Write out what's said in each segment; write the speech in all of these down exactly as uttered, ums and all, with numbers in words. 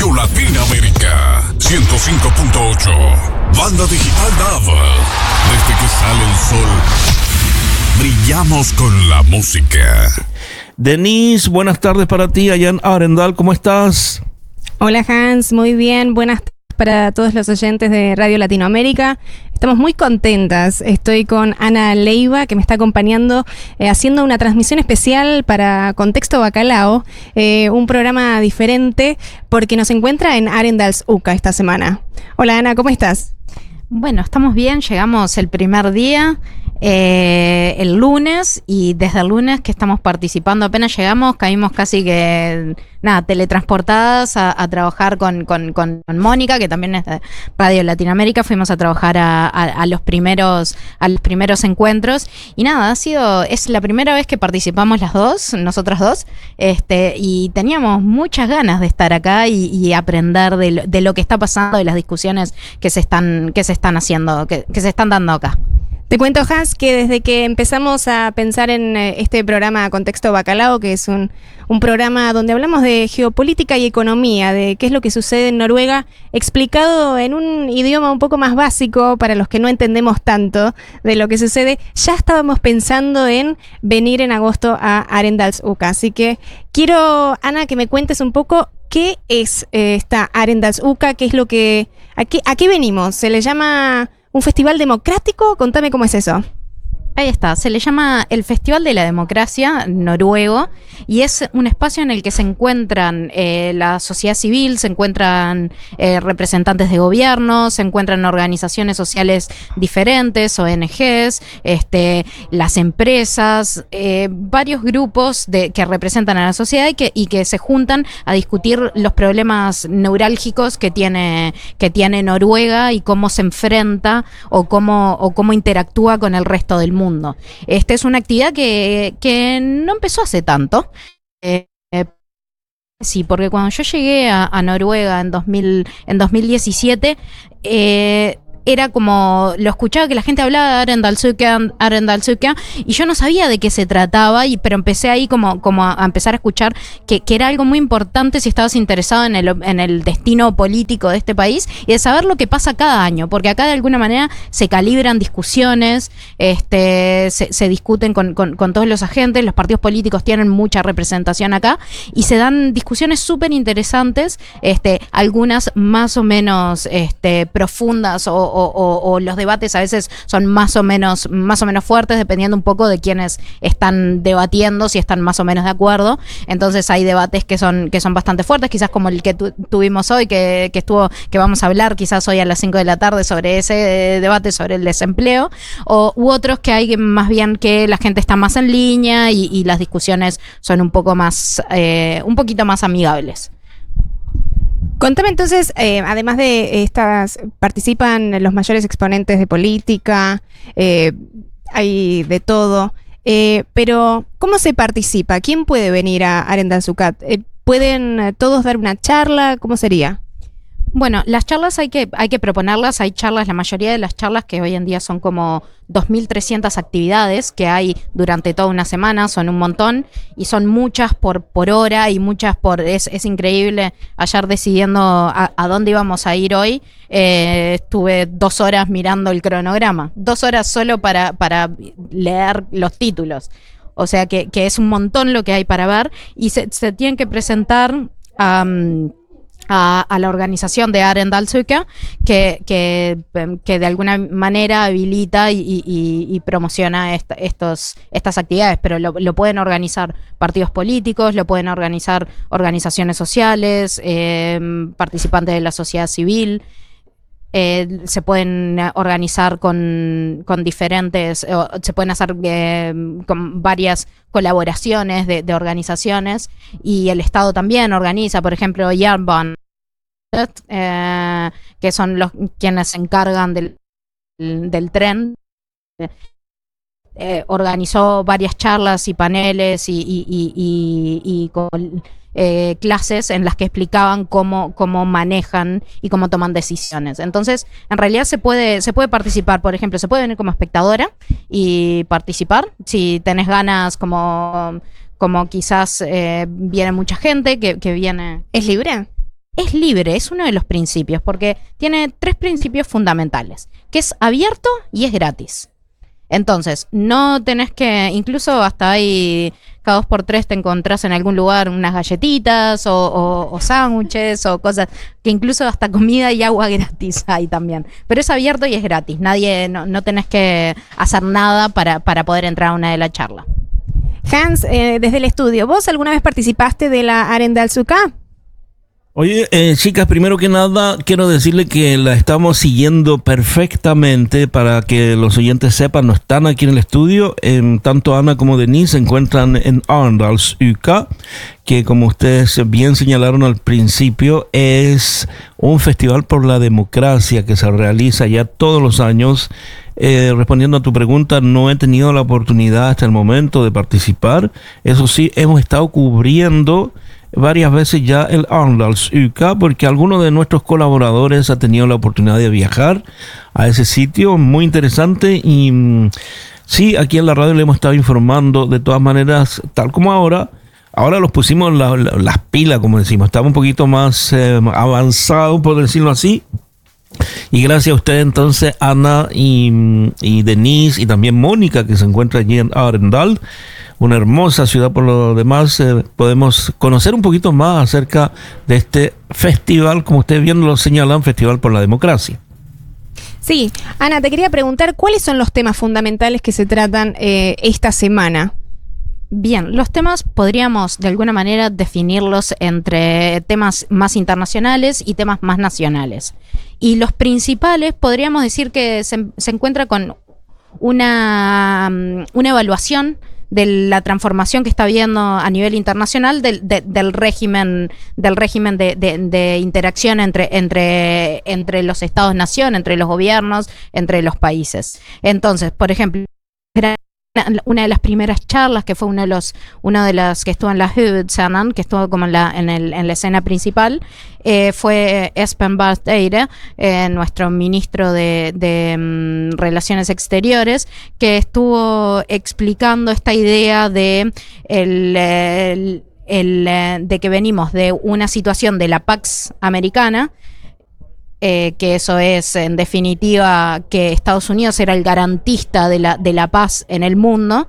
Radio Latinoamérica, ciento cinco punto ocho. Banda digital Dava. Desde que sale el sol, brillamos con la música. Denise, buenas tardes para ti allá en Arendal, ¿cómo estás? Hola Hans, muy bien, buenas tardes para todos los oyentes de Radio Latinoamérica. Estamos muy contentas. Estoy con Ana Leiva, que me está acompañando, eh, haciendo una transmisión especial para Contexto Bacalao, eh, un programa diferente porque nos encuentra en Arendals U C A esta semana. Hola Ana, ¿cómo estás? Bueno, estamos bien, llegamos el primer día, eh, el lunes, y desde el lunes que estamos participando, apenas llegamos, caímos casi que, nada, teletransportadas a, a trabajar con, con, con Mónica, que también es de Radio Latinoamérica. Fuimos a trabajar a, a, a los primeros a los primeros encuentros, y nada, ha sido, es la primera vez que participamos las dos, nosotras dos, este, y teníamos muchas ganas de estar acá y, y aprender de lo, de lo que está pasando, de las discusiones que se están, que se están haciendo, que, que se están dando acá. Te cuento, Hans, que desde que empezamos a pensar en este programa Contexto Bacalao, que es un, un programa donde hablamos de geopolítica y economía, de qué es lo que sucede en Noruega, explicado en un idioma un poco más básico para los que no entendemos tanto de lo que sucede, ya estábamos pensando en venir en agosto a Arendals U C A. Así que quiero, Ana, que me cuentes un poco qué es eh, esta Arendals U C A, qué es lo que, a qué, a qué venimos. ¿Se le llama un festival democrático? Contame cómo es eso. Ahí está, se le llama el Festival de la Democracia noruego, y es un espacio en el que se encuentran eh, la sociedad civil, se encuentran eh, representantes de gobierno, se encuentran organizaciones sociales diferentes, O N Ges, este, las empresas, eh, varios grupos de, que representan a la sociedad y que, y que se juntan a discutir los problemas neurálgicos que tiene, que tiene Noruega y cómo se enfrenta o cómo, o cómo interactúa con el resto del mundo. Mundo. Esta es una actividad que, que no empezó hace tanto. Eh, eh, sí, porque cuando yo llegué a, a Noruega en, dos mil, en dos mil diecisiete, eh, era como, lo escuchaba que la gente hablaba de Arendalsuka, Arendalsuka, y yo no sabía de qué se trataba, y, pero empecé ahí como, como a, a empezar a escuchar que, que era algo muy importante si estabas interesado en el, en el destino político de este país, y de saber lo que pasa cada año, porque acá de alguna manera se calibran discusiones, este, se, se discuten con, con, con todos los agentes, los partidos políticos tienen mucha representación acá, y se dan discusiones súper interesantes, este, algunas más o menos este, profundas o O, o, o los debates a veces son más o menos más o menos fuertes, dependiendo un poco de quienes están debatiendo, si están más o menos de acuerdo. Entonces hay debates que son que son bastante fuertes, quizás como el que tu, tuvimos hoy, que, que estuvo que vamos a hablar quizás hoy a las cinco de la tarde sobre ese eh, debate sobre el desempleo, o u otros que hay más bien que la gente está más en línea y, y las discusiones son un poco más eh, un poquito más amigables. Contame entonces, eh, además de estas, participan los mayores exponentes de política, eh, hay de todo, eh, pero ¿cómo se participa? ¿Quién puede venir a Arendals U C A? Eh, ¿Pueden todos dar una charla? ¿Cómo sería? Bueno, las charlas hay que, hay que proponerlas, hay charlas, la mayoría de las charlas, que hoy en día son como dos mil trescientas actividades que hay durante toda una semana, son un montón, y son muchas por, por hora y muchas por, es, es increíble. Ayer decidiendo a, a dónde íbamos a ir hoy, eh, estuve dos horas mirando el cronograma, dos horas solo para, para leer los títulos, o sea que, que es un montón lo que hay para ver, y se, se tienen que presentar um, A, a la organización de Arendalsuka, que, que, que de alguna manera habilita y, y, y promociona esta, estos, estas actividades, pero lo, lo pueden organizar partidos políticos, lo pueden organizar organizaciones sociales, eh, participantes de la sociedad civil. Eh, se pueden organizar con, con diferentes, eh, se pueden hacer eh, con varias colaboraciones de, de organizaciones, y el Estado también organiza, por ejemplo, Jernbanen, eh, que son los quienes se encargan del, del tren. Eh, organizó varias charlas y paneles y, y, y, y, y con, eh, clases en las que explicaban cómo, cómo manejan y cómo toman decisiones. Entonces, en realidad se puede, se puede participar, por ejemplo, se puede venir como espectadora y participar, si tenés ganas, como, como quizás eh, viene mucha gente que, que viene. ¿Es libre? es libre, es uno de los principios, porque tiene tres principios fundamentales, que es abierto y es gratis. Entonces, no tenés que, incluso hasta ahí, cada dos por tres te encontrás en algún lugar unas galletitas o, o, o sándwiches o cosas, que incluso hasta comida y agua gratis hay también. Pero es abierto y es gratis, nadie, no, no tenés que hacer nada para, para poder entrar a una de la charla. Hans, eh, desde el estudio, ¿vos alguna vez participaste de la Arendal Suká? Oye, eh, chicas, primero que nada quiero decirle que la estamos siguiendo perfectamente. Para que los oyentes sepan, no están aquí en el estudio. Eh, tanto Ana como Denise se encuentran en Arendals U K, que como ustedes bien señalaron al principio, es un festival por la democracia que se realiza ya todos los años. Eh, respondiendo a tu pregunta, no he tenido la oportunidad hasta el momento de participar. Eso sí, hemos estado cubriendo varias veces ya el Arendals U K, porque alguno de nuestros colaboradores ha tenido la oportunidad de viajar a ese sitio, muy interesante. Y mm, sí, aquí en la radio le hemos estado informando. De todas maneras, tal como ahora, ahora los pusimos la, la, las pilas, como decimos, estamos un poquito más eh, avanzados, por decirlo así. Y gracias a ustedes entonces, Ana y, y Denise, y también Mónica, que se encuentra allí en Arendal, una hermosa ciudad por lo demás, eh, podemos conocer un poquito más acerca de este festival, como ustedes bien lo señalan, Festival por la Democracia. Sí, Ana, te quería preguntar, ¿cuáles son los temas fundamentales que se tratan eh, esta semana? Bien, los temas podríamos de alguna manera definirlos entre temas más internacionales y temas más nacionales. Y los principales podríamos decir que se, se encuentra con una, una evaluación de la transformación que está habiendo a nivel internacional del, de, del régimen del régimen de, de, de interacción entre, entre, entre los estados-nación, entre los gobiernos, entre los países. Entonces, por ejemplo, una de las primeras charlas, que fue uno de los uno de las que estuvo en la Huvudstaden, que estuvo como en la en, el, en la escena principal, eh, fue Espen Barth Eide, eh, nuestro ministro de, de um, Relaciones Exteriores, que estuvo explicando esta idea de el, el, el de que venimos de una situación de la Pax Americana. Eh, que eso es, en definitiva, que Estados Unidos era el garantista de la, de la paz en el mundo,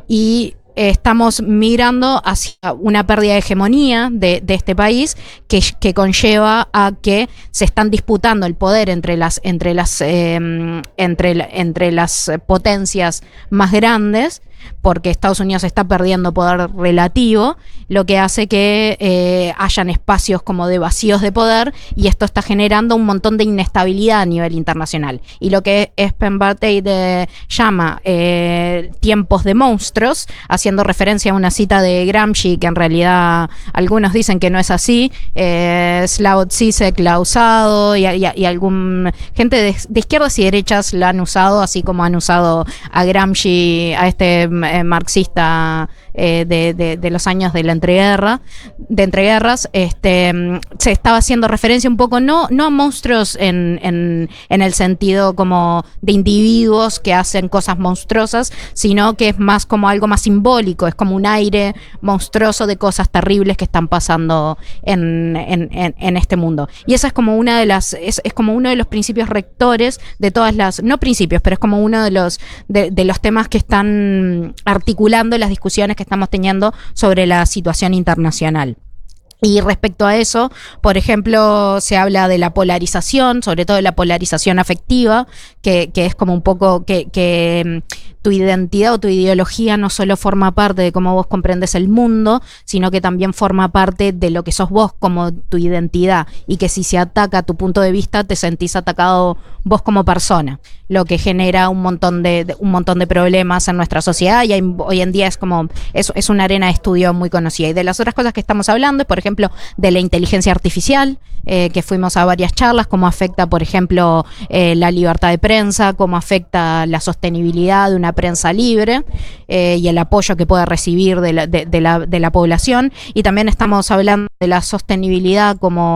y eh, estamos migrando hacia una pérdida de hegemonía de, de este país que, que conlleva a que se están disputando el poder entre las, entre las, eh, entre, entre las potencias más grandes, porque Estados Unidos está perdiendo poder relativo, lo que hace que eh, hayan espacios como de vacíos de poder, y esto está generando un montón de inestabilidad a nivel internacional. Y lo que Espen Barth Eide llama eh, tiempos de monstruos, haciendo referencia a una cita de Gramsci, que en realidad algunos dicen que no es así. eh, Slavoj Zizek la ha usado, y, y, y algún gente de, de izquierdas y derechas la han usado, así como han usado a Gramsci, a este Eh, marxista eh, de, de, de los años de la entreguerra, de entreguerras. Este, se estaba haciendo referencia un poco, no, no a monstruos en, en, en el sentido como de individuos que hacen cosas monstruosas, sino que es más como algo más simbólico, es como un aire monstruoso de cosas terribles que están pasando en, en, en, en este mundo. Y esa es como una de las, es, es como uno de los principios rectores de todas las, no principios, pero es como uno de los, de, de los temas que están articulando las discusiones que estamos teniendo sobre la situación internacional. Y respecto a eso, por ejemplo, se habla de la polarización, sobre todo de la polarización afectiva, que, que es como un poco que, que tu identidad o tu ideología no solo forma parte de cómo vos comprendes el mundo, sino que también forma parte de lo que sos vos como tu identidad, y que si se ataca tu punto de vista te sentís atacado vos como persona, lo que genera un montón de, de un montón de problemas en nuestra sociedad, y hay, hoy en día es como es, es una arena de estudio muy conocida. Y de las otras cosas que estamos hablando es, por ejemplo, de la inteligencia artificial, eh, que fuimos a varias charlas, cómo afecta, por ejemplo, eh, la libertad de prensa, cómo afecta la sostenibilidad de una prensa libre, eh, y el apoyo que puede recibir de la, de, de, la, de la población. Y también estamos hablando de la sostenibilidad,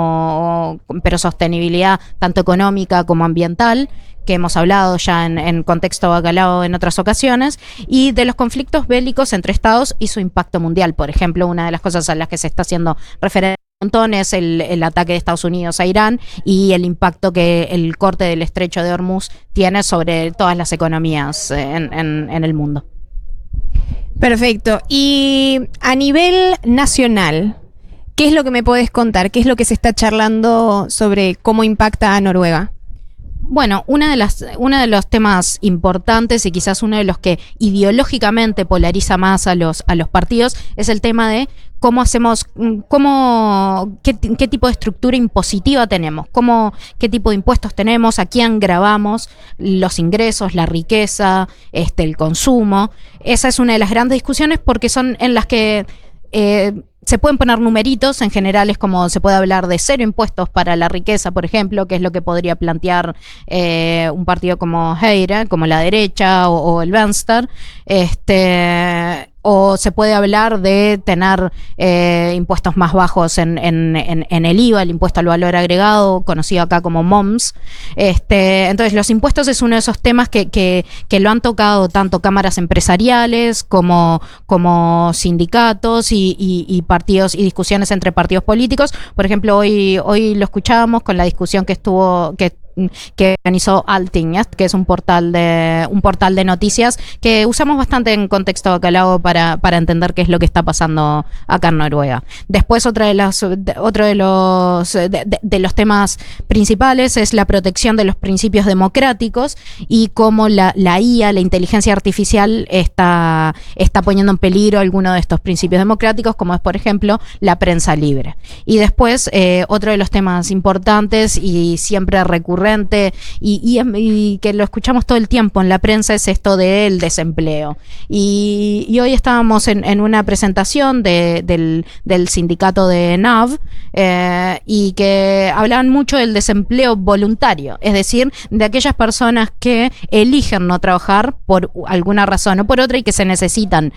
como pero sostenibilidad tanto económica como ambiental, que hemos hablado ya en, en contexto bacalao en otras ocasiones, y de los conflictos bélicos entre estados y su impacto mundial. Por ejemplo, una de las cosas a las que se está haciendo referencia montón es el, el ataque de Estados Unidos a Irán y el impacto que el corte del estrecho de Hormuz tiene sobre todas las economías en, en, en el mundo. Perfecto. Y a nivel nacional, ¿qué es lo que me podés contar? ¿Qué es lo que se está charlando sobre cómo impacta a Noruega? Bueno, una de las, uno de los temas importantes y quizás uno de los que ideológicamente polariza más a los, a los partidos es el tema de cómo hacemos, cómo, qué, qué tipo de estructura impositiva tenemos, cómo, qué tipo de impuestos tenemos, a quién gravamos los ingresos, la riqueza, este, el consumo. Esa es una de las grandes discusiones porque son en las que eh, se pueden poner numeritos, en general es como se puede hablar de cero impuestos para la riqueza, por ejemplo, que es lo que podría plantear eh, un partido como Høyre, como la derecha o, o el Venstre, este, o se puede hablar de tener eh, impuestos más bajos en, en, en, en el I V A, el impuesto al valor agregado, conocido acá como M O M S. Este, entonces, los impuestos es uno de esos temas que, que, que lo han tocado tanto cámaras empresariales como, como sindicatos y, y, y partidos y discusiones entre partidos políticos. Por ejemplo, hoy, hoy lo escuchábamos con la discusión que estuvo, que que organizó Altinget, que es un portal de un portal de noticias que usamos bastante en contexto bacalao para, para entender qué es lo que está pasando acá en Noruega. Después otra de las, de, otro de los de, de, de los temas principales es la protección de los principios democráticos y cómo la, la I A, la inteligencia artificial, está, está poniendo en peligro algunos de estos principios democráticos, como es por ejemplo la prensa libre. Y después eh, otro de los temas importantes y siempre recurrente Y, y, y que lo escuchamos todo el tiempo en la prensa es esto del desempleo. Y, y hoy estábamos en, en una presentación de, del, del sindicato de N A V eh, y que hablaban mucho del desempleo voluntario, es decir, de aquellas personas que eligen no trabajar por alguna razón o por otra y que se necesitan,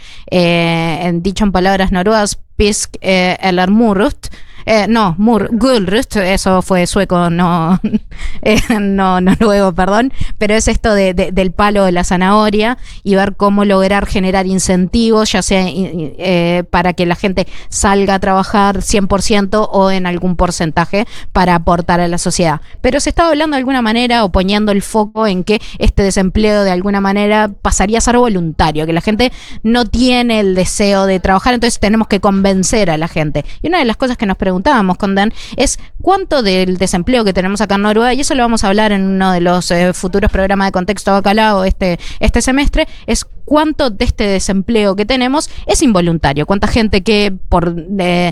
eh, dicho en palabras noruegas, pisk eh, eller morot. Eh, no, Mur, Gulrust, eso fue sueco, no, eh, no noruego, perdón, pero es esto de, de, del palo de la zanahoria y ver cómo lograr generar incentivos, ya sea eh, para que la gente salga a trabajar cien por ciento o en algún porcentaje para aportar a la sociedad. Pero se estaba hablando de alguna manera o poniendo el foco en que este desempleo de alguna manera pasaría a ser voluntario, que la gente no tiene el deseo de trabajar, entonces tenemos que convencer a la gente. Y una de las cosas que nos preguntamos preguntábamos con Dan es cuánto del desempleo que tenemos acá en Noruega, y eso lo vamos a hablar en uno de los eh, futuros programas de Contexto Bacalao este, este semestre, es cuánto de este desempleo que tenemos es involuntario, cuánta gente que por eh,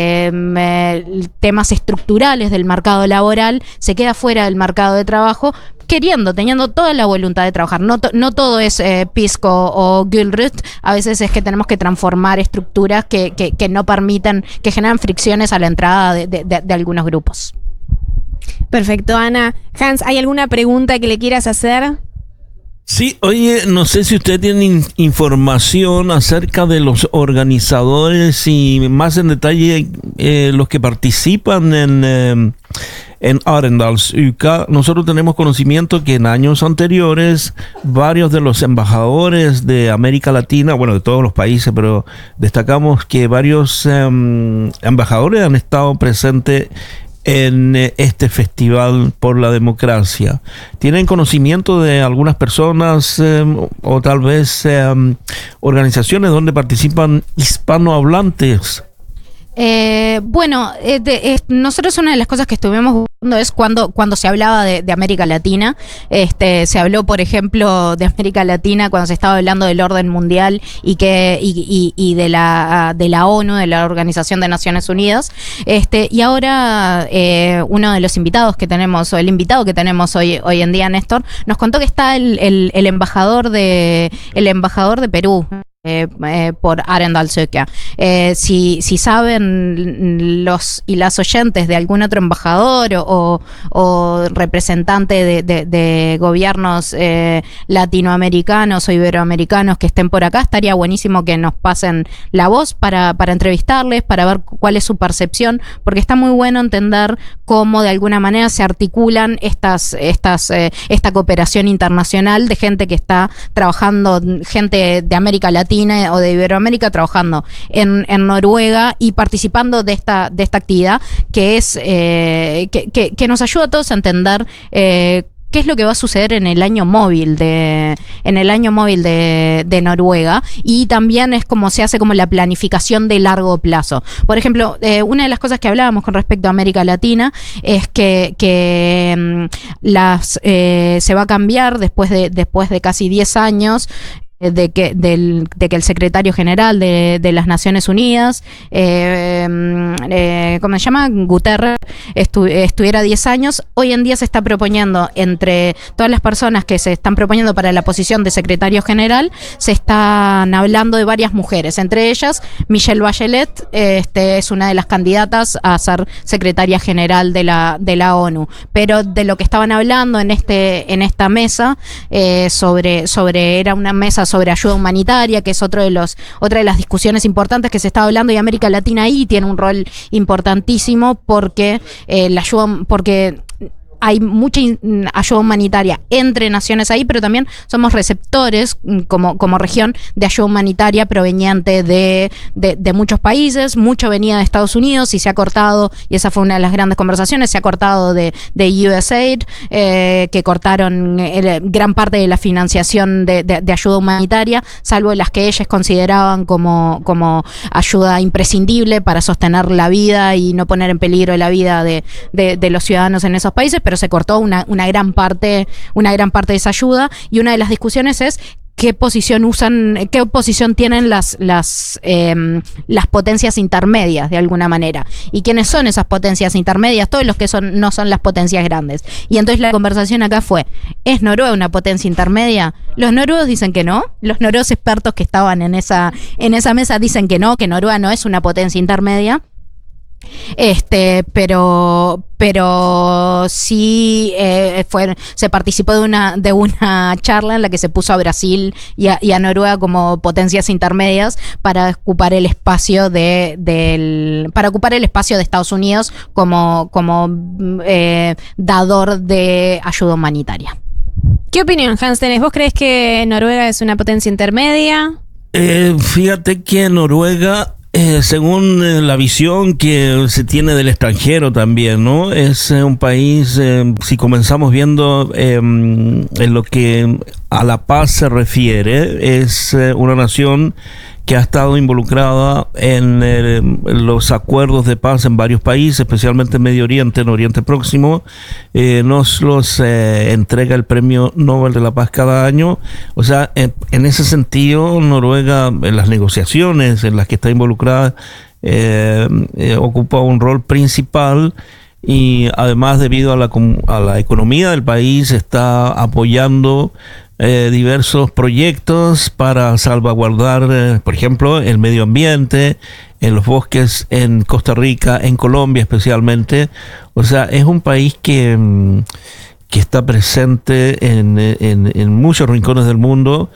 eh, temas estructurales del mercado laboral se queda fuera del mercado de trabajo queriendo, teniendo toda la voluntad de trabajar. No, to, no todo es eh, pisco o Gulrust, a veces es que tenemos que transformar estructuras que, que, que no permitan, que generan fricciones a la entrada de, de, de, de algunos grupos. Perfecto, Ana. Hans, ¿hay alguna pregunta que le quieras hacer? Sí, oye, no sé si usted tiene in- información acerca de los organizadores y más en detalle eh, los que participan en... Eh, En Arendalsuka. Nosotros tenemos conocimiento que en años anteriores varios de los embajadores de América Latina, bueno, de todos los países, pero destacamos que varios um, embajadores han estado presentes en este festival por la democracia. ¿Tienen conocimiento de algunas personas eh, o tal vez eh, organizaciones donde participan hispanohablantes? Eh, bueno, eh, de, eh, nosotros una de las cosas que estuvimos buscando es cuando, cuando se hablaba de, de América Latina, este, se habló, por ejemplo, de América Latina cuando se estaba hablando del orden mundial y que y, y, y de la de la ONU, de la Organización de Naciones Unidas, este, y ahora eh, uno de los invitados que tenemos, o el invitado que tenemos hoy hoy en día, Néstor, nos contó que está el, el, el embajador de el embajador de Perú. Eh, eh, por Arendalsuka. Eh, si, si saben los y las oyentes de algún otro embajador o, o, o representante de, de, de gobiernos eh, latinoamericanos o iberoamericanos que estén por acá, estaría buenísimo que nos pasen la voz para, para entrevistarles, para ver cuál es su percepción, porque está muy bueno entender cómo de alguna manera se articulan estas, estas, eh, esta cooperación internacional de gente que está trabajando, gente de América Latina Latina o de Iberoamérica trabajando en, en Noruega y participando de esta, de esta actividad que es eh, que, que, que nos ayuda a todos a entender eh, qué es lo que va a suceder en el año móvil de en el año móvil de, de Noruega, y también es como se hace como la planificación de largo plazo. Por ejemplo, eh, una de las cosas que hablábamos con respecto a América Latina es que, que um, las eh, se va a cambiar después de después de casi diez años de que, del, de que el secretario general de, de las Naciones Unidas, eh, eh, ¿cómo se llama? Guterres, estu, estuviera diez años. Hoy en día se está proponiendo, entre todas las personas que se están proponiendo para la posición de secretario general, se están hablando de varias mujeres, entre ellas Michelle Bachelet, este, es una de las candidatas a ser secretaria general de la, de la ONU. Pero de lo que estaban hablando en, este, en esta mesa, eh, sobre, sobre, era una mesa sobre ayuda humanitaria, que es otro de los otra de las discusiones importantes que se está hablando, y América Latina ahí tiene un rol importantísimo porque eh, la ayuda, porque hay mucha ayuda humanitaria entre naciones ahí, pero también somos receptores como, como región de ayuda humanitaria proveniente de, de, de muchos países. Mucho venía de Estados Unidos y se ha cortado, y esa fue una de las grandes conversaciones, se ha cortado de, de U S A I D, eh, que cortaron el, gran parte de la financiación de, de, de ayuda humanitaria, salvo las que ellas consideraban como, como ayuda imprescindible para sostener la vida y no poner en peligro la vida de, de, de los ciudadanos en esos países. Pero se cortó una, una gran parte, una gran parte de esa ayuda, y una de las discusiones es qué posición usan, qué posición tienen las, las, eh, las potencias intermedias, de alguna manera. ¿Y quiénes son esas potencias intermedias? Todos los que son, no son las potencias grandes. Y entonces la conversación acá fue, ¿es Noruega una potencia intermedia? Los noruegos dicen que no. Los noruegos expertos que estaban en esa, en esa mesa dicen que no, que Noruega no es una potencia intermedia. Este, pero, pero sí eh, fue, se participó de una, de una charla en la que se puso a Brasil y a, y a Noruega como potencias intermedias para ocupar el espacio de, del, para ocupar el espacio de Estados Unidos como, como eh, dador de ayuda humanitaria. ¿Qué opinión, Hans tenés? ¿Vos crees que Noruega es una potencia intermedia? Eh, fíjate que Noruega, Eh, según eh, la visión que se tiene del extranjero también, ¿no? Es eh, un país, eh, si comenzamos viendo eh, en lo que a la paz se refiere, es eh, una nación que ha estado involucrada en, eh, en los acuerdos de paz en varios países, especialmente en Medio Oriente, en Oriente Próximo. Eh, nos los eh, entrega el Premio Nobel de la Paz cada año. O sea, en, en ese sentido, Noruega, en las negociaciones en las que está involucrada, eh, eh, ocupa un rol principal. Y además, debido a la, a la economía del país, está apoyando Eh, diversos proyectos para salvaguardar, eh, por ejemplo, el medio ambiente, en los bosques en Costa Rica, en Colombia especialmente. O sea, es un país que, que está presente en, en, en muchos rincones del mundo.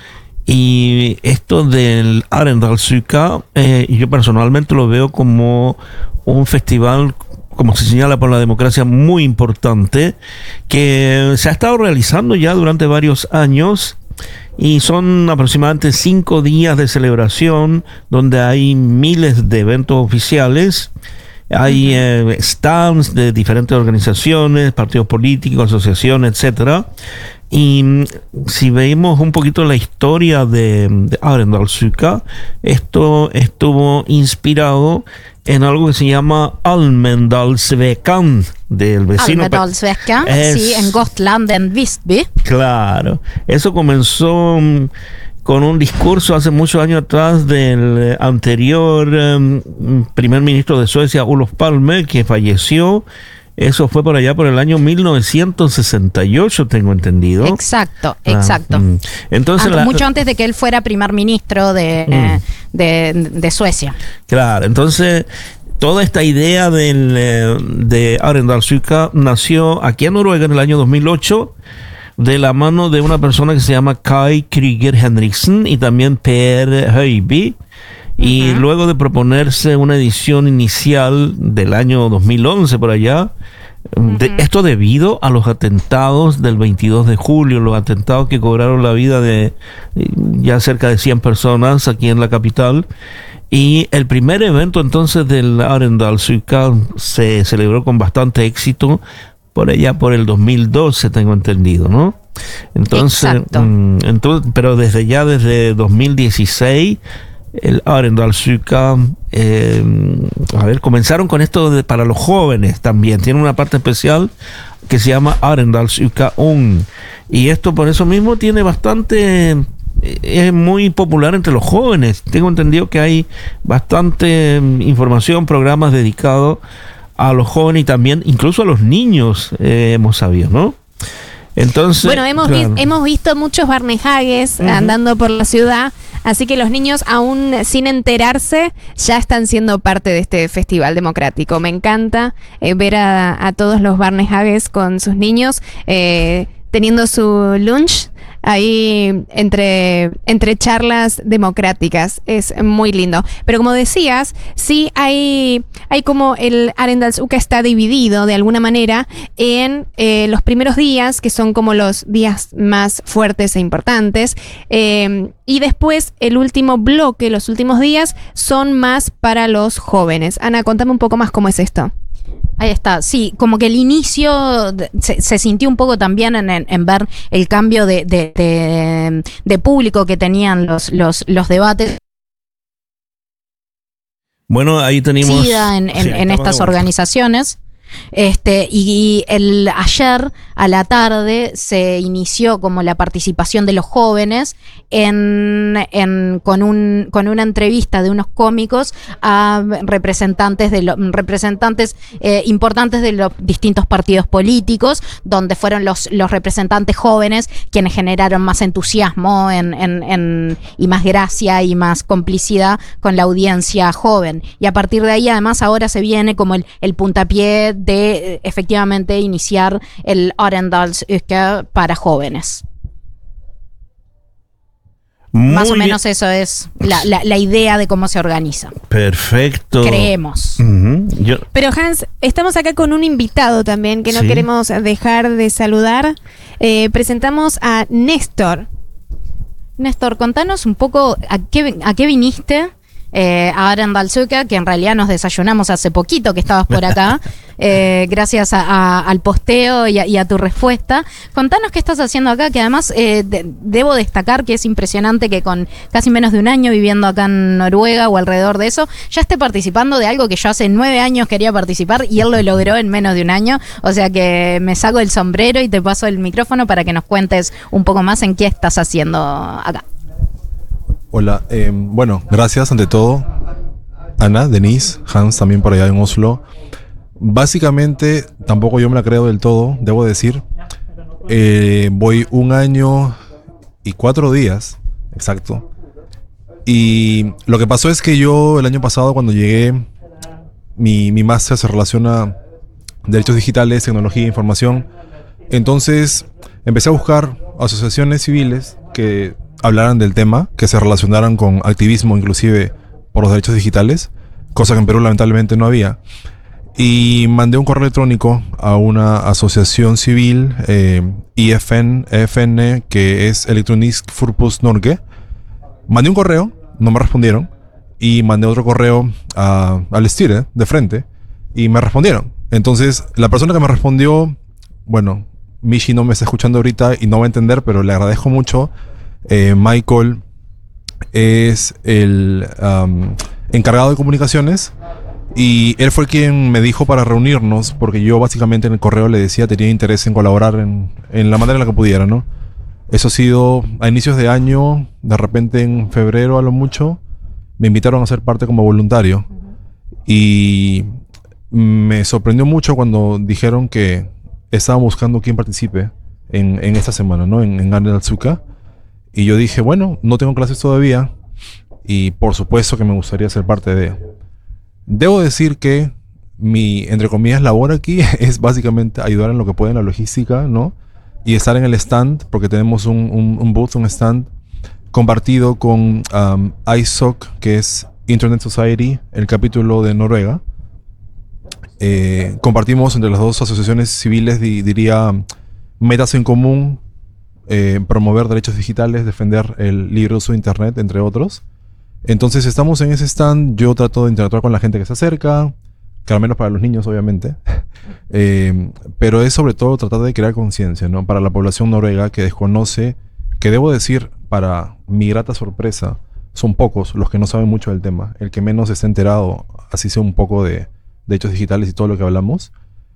Y esto del Arendalsuka, eh, yo personalmente lo veo como un festival, como se señala por la democracia, muy importante, que se ha estado realizando ya durante varios años, y son aproximadamente cinco días de celebración donde hay miles de eventos oficiales. Hay eh, stands de diferentes organizaciones, partidos políticos, asociaciones, etcétera. Y si vemos un poquito la historia de, de Arendalsuka, esto estuvo inspirado en algo que se llama Almedalsveckan, del vecino. Almedalsveckan, sí, en Gotland, en Visby. Claro, eso comenzó um, con un discurso hace muchos años atrás del anterior um, primer ministro de Suecia, Olof Palme, que falleció. Eso fue por allá por el año mil novecientos sesenta y ocho, tengo entendido. Exacto, exacto. Ah, Entonces, antes, la, mucho antes de que él fuera primer ministro de, mm. eh, de, de Suecia. Claro, entonces toda esta idea del, de Arendalsuka nació aquí en Noruega en el año dos mil ocho, de la mano de una persona que se llama Kai Krüger Henriksen y también Per Høiby. Y uh-huh. luego de proponerse una edición inicial del año dos mil once por allá, De, uh-huh. Esto debido a los atentados del veintidós de julio, los atentados que cobraron la vida de ya cerca de cien personas aquí en la capital. Y el primer evento entonces del Arendalsuka se celebró con bastante éxito por allá por el dos mil doce, tengo entendido, ¿no? Entonces, mm, entonces pero desde ya, desde dos mil dieciséis, el Arendalsuka, eh, a ver, comenzaron con esto de, para los jóvenes también. Tiene una parte especial que se llama Arendalsuka Ung. Y esto por eso mismo tiene bastante... Es muy popular entre los jóvenes. Tengo entendido que hay bastante información, programas dedicados a los jóvenes y también incluso a los niños, eh, hemos sabido, ¿no? Entonces, bueno, hemos, claro. vi- hemos visto muchos barnejagues uh-huh. andando por la ciudad, así que los niños, aún sin enterarse, ya están siendo parte de este festival democrático. Me encanta eh, ver a, a todos los barnejagues con sus niños eh, teniendo su lunch ahí entre, entre charlas democráticas. Es muy lindo. Pero como decías, sí hay, hay como el Arendalsuka está dividido de alguna manera en eh, los primeros días, que son como los días más fuertes e importantes, eh, y después el último bloque, los últimos días, son más para los jóvenes. Ana, contame un poco más cómo es esto. Ahí está, sí, como que el inicio se, se sintió un poco también en, en, en ver el cambio de, de, de, de público que tenían los, los, los debates. Bueno, ahí tenemos... En, en, sí, en estas organizaciones. Este, y el ayer a la tarde se inició como la participación de los jóvenes en, en con un con una entrevista de unos cómicos a representantes de los representantes eh, importantes de los distintos partidos políticos, donde fueron los los representantes jóvenes quienes generaron más entusiasmo en, en, en, y más gracia y más complicidad con la audiencia joven. Y a partir de ahí, además, ahora se viene como el, el puntapié de efectivamente iniciar el Arendalsuka para jóvenes. Muy Más o bien. menos eso es la, la, la idea de cómo se organiza. Perfecto. Creemos. Uh-huh. Yo... Pero Hans, estamos acá con un invitado también que no ¿Sí? queremos dejar de saludar. Eh, presentamos a Néstor. Néstor, contanos un poco a qué, a qué viniste. Eh, a Arendalsuka, que en realidad nos desayunamos hace poquito que estabas por acá, eh, gracias a, a, al posteo y a, y a tu respuesta. Contanos qué estás haciendo acá, que además eh, de, debo destacar que es impresionante que con casi menos de un año viviendo acá en Noruega o alrededor de eso, ya esté participando de algo que yo hace nueve años quería participar y él lo logró en menos de un año. O sea que me saco el sombrero y te paso el micrófono para que nos cuentes un poco más en qué estás haciendo acá. Hola, eh, bueno, gracias ante todo, Ana, Denise, Hans también por allá en Oslo. Básicamente, tampoco yo me la creo del todo, debo decir. Eh, voy un año y cuatro días, exacto. Y lo que pasó es que yo el año pasado cuando llegué, mi, mi máster se relaciona a derechos digitales, tecnología e información. Entonces empecé a buscar asociaciones civiles que hablaran del tema, que se relacionaran con activismo inclusive por los derechos digitales, cosa que en Perú lamentablemente no había. Y mandé un correo electrónico a una asociación civil, eh, I F N, E F N, que es Elektronisk Forbund Norge. Mandé un correo, no me respondieron, y mandé otro correo a, al Stire, de frente, y me respondieron. Entonces, la persona que me respondió, bueno, Michi no me está escuchando ahorita y no va a entender, pero le agradezco mucho. Eh, Michael es el um, encargado de comunicaciones y él fue quien me dijo para reunirnos, porque yo básicamente en el correo le decía tenía interés en colaborar en, en la manera en la que pudiera, ¿no? Eso ha sido a inicios de año, de repente en febrero a lo mucho, me invitaron a ser parte como voluntario. Y me sorprendió mucho cuando dijeron que estaban buscando quien participe en, en esta semana, ¿no? En, en Arendalsuka. Y yo dije, bueno, no tengo clases todavía y por supuesto que me gustaría ser parte de... Debo decir que mi, entre comillas, labor aquí es básicamente ayudar en lo que pueda en la logística, ¿no? Y estar en el stand, porque tenemos un, un, un booth, un stand compartido con um, I S O C, que es Internet Society, el capítulo de Noruega. eh, compartimos entre las dos asociaciones civiles, di, diría, metas en común, eh, promover derechos digitales, defender el libre uso de Internet, entre otros. Entonces estamos en ese stand, yo trato de interactuar con la gente que se acerca, caramelos para los niños obviamente, eh, pero es sobre todo tratar de crear conciencia, ¿no? Para la población noruega que desconoce, que debo decir, para mi grata sorpresa, son pocos los que no saben mucho del tema. El que menos está enterado, así sea un poco de derechos digitales y todo lo que hablamos.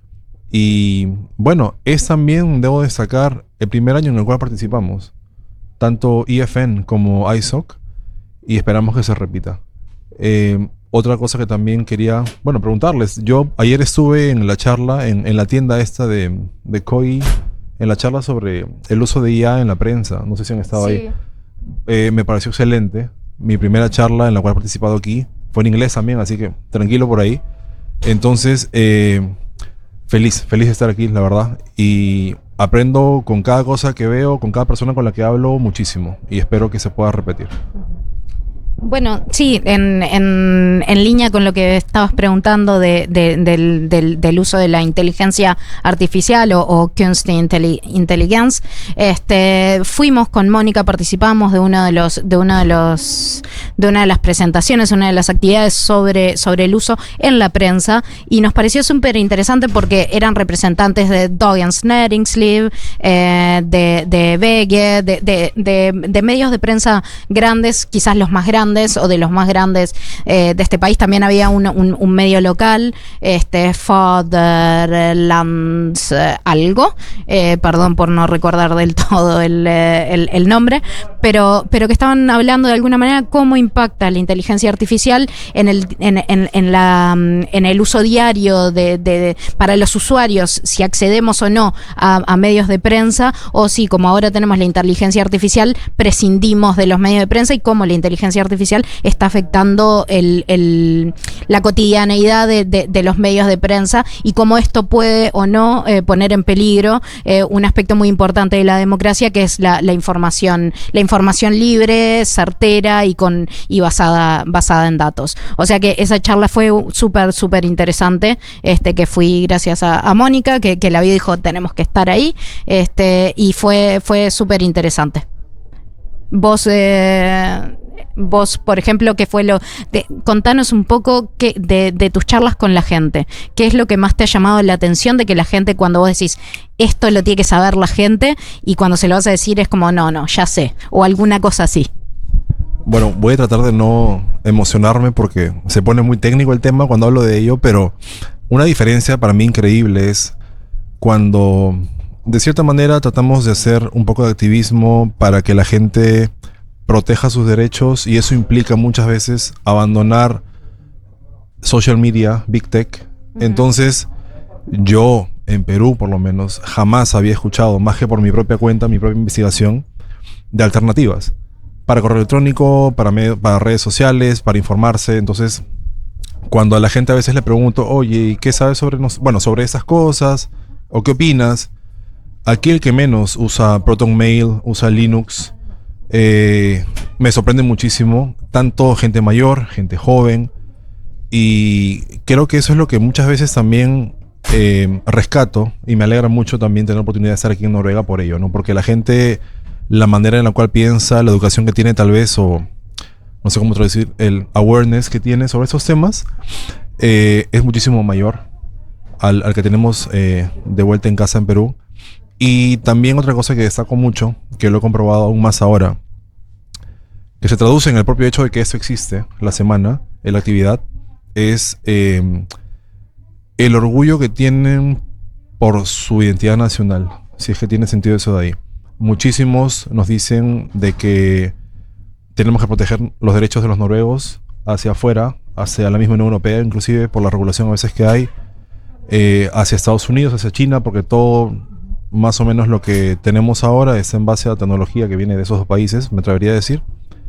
Y bueno, es también, debo destacar, el primer año en el cual participamos, tanto I F N como I S O C, y esperamos que se repita. Eh, otra cosa que también quería, bueno, preguntarles. Yo ayer estuve en la charla, en, en la tienda esta de, de C O I, en la charla sobre el uso de I A en la prensa. No sé si han estado Sí. ahí. Eh, me pareció excelente. Mi primera charla en la cual he participado aquí fue en inglés también, así que tranquilo por ahí. Entonces, eh, feliz, feliz de estar aquí, la verdad. Y aprendo con cada cosa que veo, con cada persona con la que hablo, muchísimo. Y espero que se pueda repetir. Bueno, sí, en, en, en línea con lo que estabas preguntando de, de, del, del, del uso de la inteligencia artificial o, o Kunstig Intelligenz, este, fuimos con Mónica, participamos de uno de los, de uno de los, de una de las presentaciones, una de las actividades sobre, sobre el uso en la prensa, y nos pareció súper interesante porque eran representantes de Dagens Næringsliv, eh, de, de V G, de, de, de, de medios de prensa grandes, quizás los más grandes o de los más grandes eh, de este país. También había un, un, un medio local, este Fatherlands eh, algo, eh, perdón por no recordar del todo el, el, el nombre, pero, pero que estaban hablando de alguna manera cómo impacta la inteligencia artificial en el, en, en, en la, en el uso diario de, de, de, para los usuarios, si accedemos o no a, a medios de prensa, o si como ahora tenemos la inteligencia artificial prescindimos de los medios de prensa, y cómo la inteligencia artificial está afectando el, el, la cotidianeidad de, de, de los medios de prensa, y cómo esto puede o no eh, poner en peligro eh, un aspecto muy importante de la democracia, que es la, la información, la información libre, certera y con y basada basada en datos. O sea que esa charla fue súper súper interesante, este que fui gracias a, a Mónica, que, que la vio y dijo tenemos que estar ahí, este y fue fue súper interesante. Vos eh, Vos, por ejemplo, ¿qué fue lo de, contanos un poco que, de, de tus charlas con la gente? ¿Qué es lo que más te ha llamado la atención de que la gente, cuando vos decís esto lo tiene que saber la gente, y cuando se lo vas a decir es como no, no, ya sé, o alguna cosa así? Bueno, voy a tratar de no emocionarme porque se pone muy técnico el tema cuando hablo de ello, pero una diferencia para mí increíble es cuando, de cierta manera, tratamos de hacer un poco de activismo para que la gente proteja sus derechos, y eso implica muchas veces abandonar social media, big tech. Uh-huh. Entonces, yo, en Perú por lo menos, jamás había escuchado, más que por mi propia cuenta, mi propia investigación, de alternativas. Para correo electrónico, para, med- para redes sociales, para informarse. Entonces, cuando a la gente a veces le pregunto, oye, ¿y qué sabes sobre, nos- bueno, sobre esas cosas? ¿O qué opinas? Aquí el que menos usa Proton Mail, usa Linux. Eh, me sorprende muchísimo, tanto gente mayor, gente joven, y creo que eso es lo que muchas veces también eh, rescato, y me alegra mucho también tener la oportunidad de estar aquí en Noruega por ello, ¿no? Porque la gente, la manera en la cual piensa, la educación que tiene tal vez, o no sé cómo traducir, el awareness que tiene sobre esos temas, eh, es muchísimo mayor al, al que tenemos eh, de vuelta en casa en Perú. Y también otra cosa que destaco mucho, que lo he comprobado aún más ahora, que se traduce en el propio hecho de que esto existe, la semana, en la actividad, es eh, el orgullo que tienen por su identidad nacional, si es que tiene sentido eso de ahí. Muchísimos nos dicen de que tenemos que proteger los derechos de los noruegos hacia afuera, hacia la misma Unión Europea, inclusive por la regulación a veces que hay, eh, hacia Estados Unidos, hacia China, porque todo más o menos lo que tenemos ahora es en base a la tecnología que viene de esos dos países, me atrevería a decir.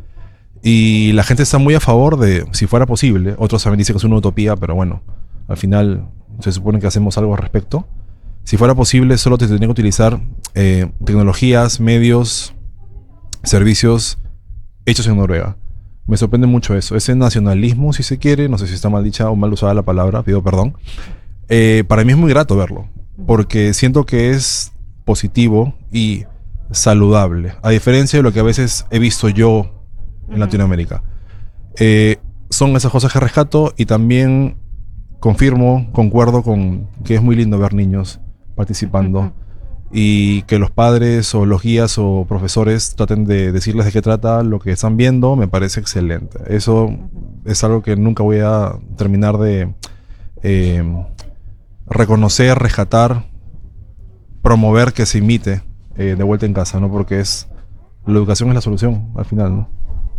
Y la gente está muy a favor de, si fuera posible, otros también dicen que es una utopía, pero bueno, al final se supone que hacemos algo al respecto. Si fuera posible, solo te tendría que utilizar eh, tecnologías, medios, servicios hechos en Noruega. Me sorprende mucho eso, ese nacionalismo, si se quiere, no sé si está mal dicha o mal usada la palabra, pido perdón. eh, para mí es muy grato verlo, porque siento que es positivo y saludable, a diferencia de lo que a veces he visto yo en uh-huh. Latinoamérica. Eh, son esas cosas que rescato y también confirmo, concuerdo con que es muy lindo ver niños participando uh-huh. y que los padres o los guías o profesores traten de decirles de qué trata lo que están viendo, me parece excelente. Eso es algo que nunca voy a terminar de eh, reconocer, rescatar, promover que se imite eh, de vuelta en casa, ¿no? Porque es la educación es la solución al final, ¿no?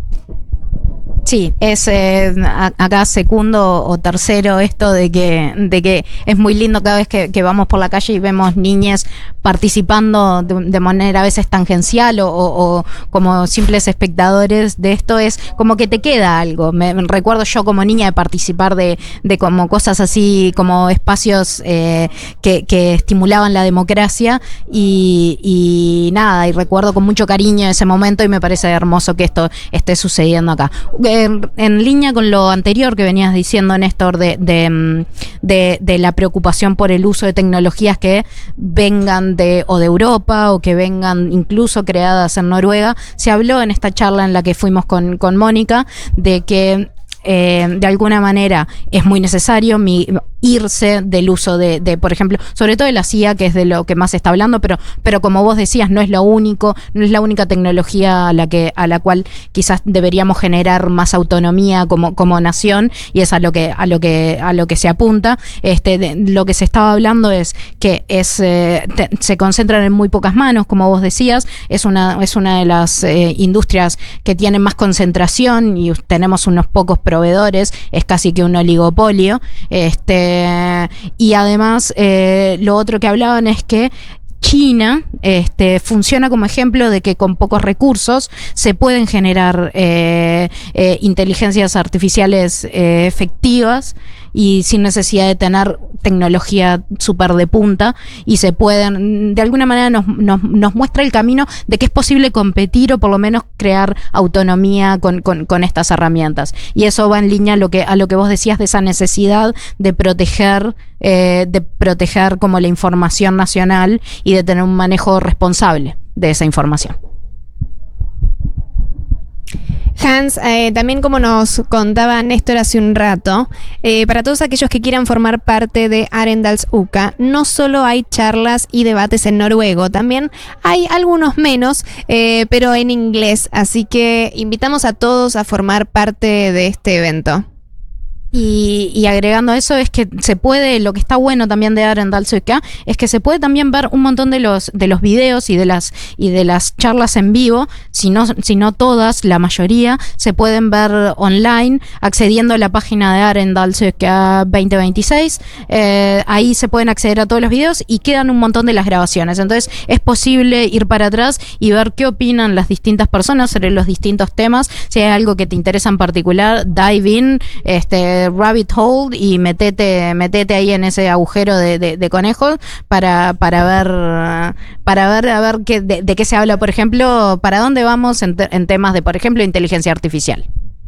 Sí, es eh, a, acá segundo o tercero esto de que de que es muy lindo cada vez que, que vamos por la calle y vemos niñas participando de, de manera a veces tangencial o, o, o como simples espectadores de esto, es como que te queda algo. Me, me recuerdo yo como niña de participar de, de como cosas así, como espacios eh, que, que estimulaban la democracia y, y nada, y recuerdo con mucho cariño ese momento y me parece hermoso que esto esté sucediendo acá. En, en línea con lo anterior que venías diciendo, Néstor, de, de, de, de la preocupación por el uso de tecnologías que vengan de o de Europa o que vengan incluso creadas en Noruega, se habló en esta charla en la que fuimos con, con Mónica de que eh, de alguna manera es muy necesario mi, irse del uso de, de, por ejemplo, sobre todo de la C I A, que es de lo que más se está hablando, pero, pero como vos decías, no es lo único, no es la única tecnología a la que, a la cual quizás deberíamos generar más autonomía como, como nación, y es a lo que, a lo que, a lo que se apunta. Este, de, lo que se estaba hablando es que es, eh, te, se concentran en muy pocas manos, como vos decías, es una, es una de las eh, industrias que tienen más concentración y tenemos unos pocos proveedores, es casi que un oligopolio. Este, Eh, y además eh, lo otro que hablaban es que China este, funciona como ejemplo de que con pocos recursos se pueden generar eh, eh, inteligencias artificiales eh, efectivas y sin necesidad de tener tecnología súper de punta, y se pueden, de alguna manera nos, nos, nos muestra el camino de que es posible competir o por lo menos crear autonomía con, con, con estas herramientas, y eso va en línea a lo que, a lo que vos decías de esa necesidad de proteger eh, de proteger como la información nacional y de tener un manejo responsable de esa información. Hans, eh, también como nos contaba Néstor hace un rato, eh, para todos aquellos que quieran formar parte de Arendalsuka, no solo hay charlas y debates en noruego, también hay algunos menos, eh, pero en inglés, así que invitamos a todos a formar parte de este evento. Y, y agregando a eso es que se puede, lo que está bueno también de Arendalsuka es que se puede también ver un montón de los de los videos y de las y de las charlas en vivo, si no, si no todas, la mayoría se pueden ver online accediendo a la página de Arendalsuka veinte veintiséis. Eh, ahí se pueden acceder a todos los videos y quedan un montón de las grabaciones, entonces es posible ir para atrás y ver qué opinan las distintas personas sobre los distintos temas. Si hay algo que te interesa en particular, dive in, este rabbit hole y metete, metete ahí en ese agujero de, de, de conejos para, para ver para ver a ver qué, de, de qué se habla, por ejemplo, para dónde vamos en, te, en temas de, por ejemplo, inteligencia artificial.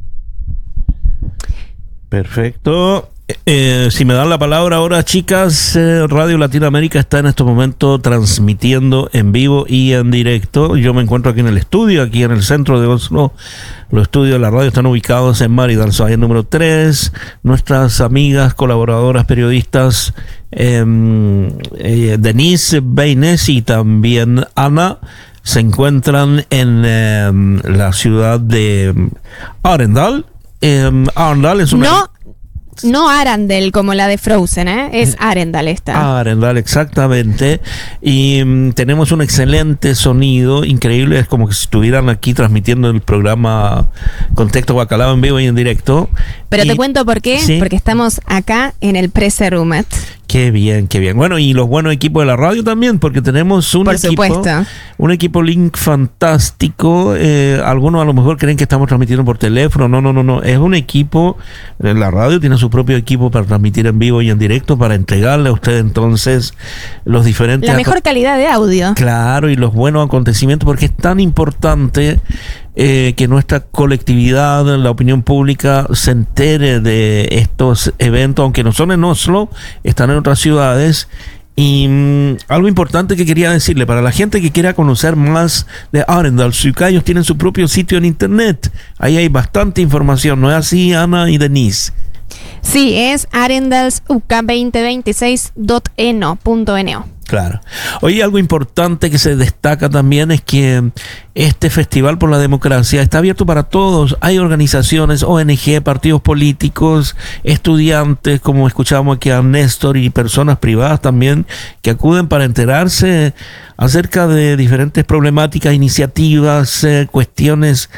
Perfecto. Eh, si me dan la palabra ahora, chicas, eh, Radio Latinoamérica está en este momento transmitiendo en vivo y en directo. Yo me encuentro aquí en el estudio, aquí en el centro de Oslo. Los estudios de la radio están ubicados en Maridalsveien número tres. Nuestras amigas, colaboradoras, periodistas, eh, eh, Denise Beines y también Ana, se encuentran en eh, la ciudad de Arendal. Eh, Arendal es una... No. No Arendal como la de Frozen, ¿eh? Es Arendal esta. Arendal, exactamente. Y um, tenemos un excelente sonido, increíble. Es como que si estuvieran aquí transmitiendo el programa Contexto Bacalao en vivo y en directo. Pero y, te cuento por qué. ¿sí? Porque estamos acá en el Presse Roomet. Qué bien, qué bien. Bueno, y los buenos equipos de la radio también, porque tenemos un Por equipo, supuesto. un equipo link fantástico. Eh, algunos a lo mejor creen que estamos transmitiendo por teléfono. No, no, no, no. Es un equipo. La radio tiene su propio equipo para transmitir en vivo y en directo, para entregarle a usted entonces los diferentes... La mejor calidad de audio. Claro, y los buenos acontecimientos, porque es tan importante eh, que nuestra colectividad, la opinión pública, se entere de estos eventos, aunque no son en Oslo, están en otras ciudades. Y um, algo importante que quería decirle, para la gente que quiera conocer más de Arendalsuka, ellos tienen su propio sitio en internet. Ahí hay bastante información, ¿no es así, Ana y Denise? Sí, es arendalsuka veinte veintiséis punto eno. Claro. Oye, algo importante que se destaca también es que este Festival por la Democracia está abierto para todos. Hay organizaciones, O N G, partidos políticos, estudiantes, como escuchábamos aquí a Néstor, y personas privadas también que acuden para enterarse acerca de diferentes problemáticas, iniciativas, eh, cuestiones,